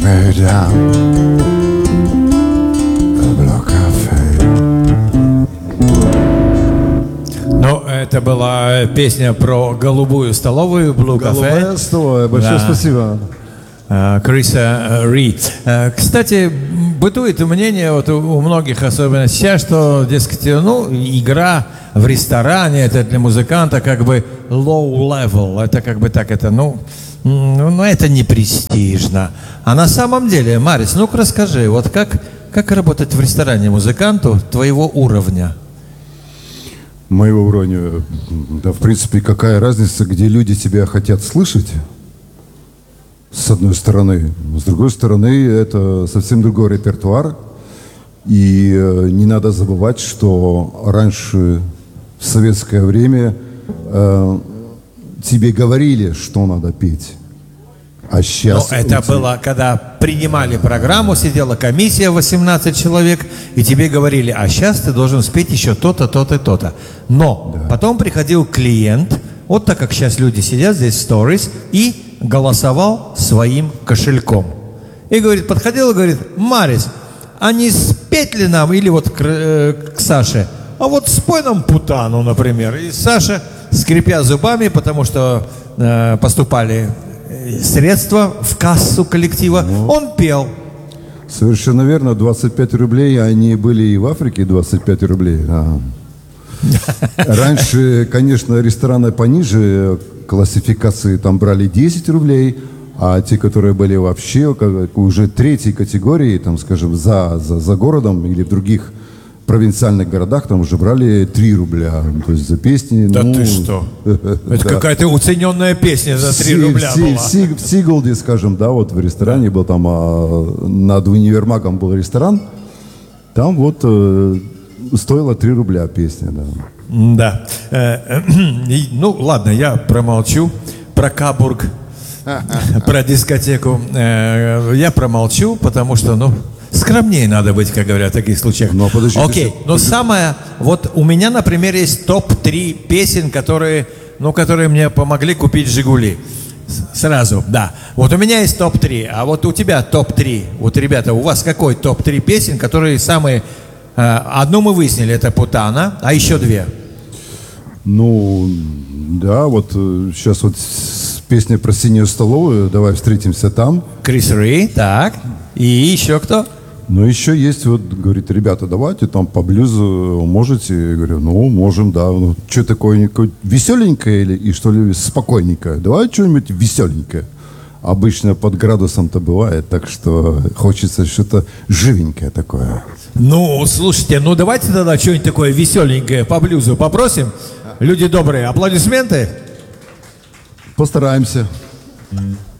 me down the block cafe. Ну, это была песня про голубую столовую, Blue Cafe. Голубая столовая, большое Да. спасибо. Криса Ри. Кстати, бытует мнение вот у многих, особенно сейчас, что, дескать, ну, игра в ресторане, это для музыканта как бы low level, это как бы так, это, ну, это не престижно. А на самом деле, Марис, ну-ка расскажи, вот как работать в ресторане музыканту твоего уровня? Моего уровня, да, в принципе, какая разница, где люди тебя хотят слышать, с одной стороны. С другой стороны, это совсем другой репертуар. И не надо забывать, что раньше, в советское время, тебе говорили, что надо петь. А сейчас... Но это было, когда принимали программу, сидела комиссия 18 человек, и тебе говорили, а сейчас ты должен спеть еще то-то, то-то, то-то. Но потом приходил клиент, вот так как сейчас люди сидят здесь в Stories, и голосовал своим кошельком. И говорит, подходил и говорит, Марис, а не спеть ли нам, или вот к Саше, а вот спой нам Путану, например. И Саша, скрипя зубами, потому что поступали средства в кассу коллектива, он пел. Совершенно верно, 25 рублей, они были и в Африке 25 рублей. Раньше, конечно, рестораны пониже классификации там брали 10 рублей, а те, которые были вообще уже третьей категории, там, скажем, за городом или в других провинциальных городах, там уже брали 3 рубля. То есть за песни... Да ты что? Это какая-то уцененная песня за 3 рубля была. В Сиголде, скажем, да, вот в ресторане был там, над универмагом был ресторан, там вот стоила 3 рубля песня, да. Да. Ну, ладно, я промолчу про Кабург, про дискотеку. Я промолчу, потому что, ну, скромнее надо быть, как говорят в таких случаях. Но подожди, окей, но самое... Вот у меня, например, есть топ-3 песен, которые мне помогли купить «Жигули». Сразу, да. Вот у меня есть топ-3, а вот у тебя топ-3. Вот, ребята, у вас какой топ-3 песен, которые самые... Одну мы выяснили, это «Путана», а еще 2. Ну, да, вот сейчас вот песня про синюю столовую, давай встретимся там. Крис Ри, так. И еще кто? Ну, еще есть, вот, говорит, ребята, давайте там по блюзу можете? Я говорю, ну, можем, да. Ну, что такое, веселенькое или и что ли спокойненькое? Давай что-нибудь веселенькое. Обычно под градусом-то бывает, так что хочется что-то живенькое такое. Ну, слушайте, ну давайте тогда что-нибудь такое веселенькое по блюзу попросим. Люди добрые, аплодисменты. Постараемся.